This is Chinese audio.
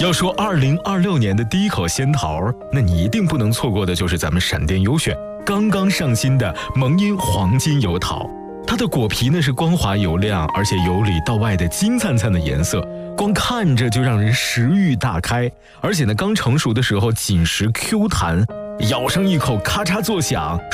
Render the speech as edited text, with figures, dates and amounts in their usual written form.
要说2026年的第一口仙桃，那你一定不能错过的就是咱们闪电优选刚刚上新的萌音黄金油桃。它的果皮呢是光滑油亮，而且由里到外的金灿灿的颜色，光看着就让人食欲大开。而且呢，刚成熟的时候紧实 Q 弹，咬上一口咔嚓作响。